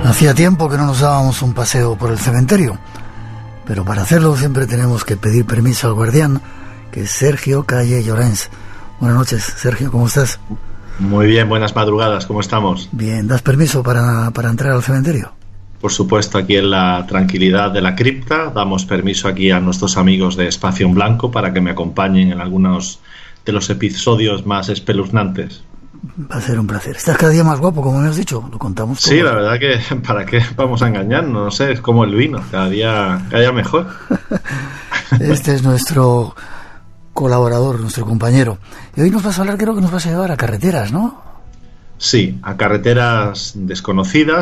Hacía tiempo que no nos dábamos un paseo por el cementerio, pero para hacerlo siempre tenemos que pedir permiso al guardián, que es Sergio Calle Llorens. Buenas noches, Sergio, ¿cómo estás? Muy bien, buenas madrugadas, ¿cómo estamos? Bien, ¿das permiso para entrar al cementerio? Por supuesto, aquí en la tranquilidad de la cripta, damos permiso aquí a nuestros amigos de Espacio en Blanco para que me acompañen en algunos de los episodios más espeluznantes. Va a ser un placer. Estás cada día más guapo, como me has dicho. Lo contamos todo. Sí, la verdad que ¿para qué vamos a engañarnos? No sé, es como el vino, cada día mejor. Este es nuestro colaborador, nuestro compañero. Y hoy nos vas a hablar, creo que nos vas a llevar a carreteras, ¿no? Sí, a carreteras desconocidas,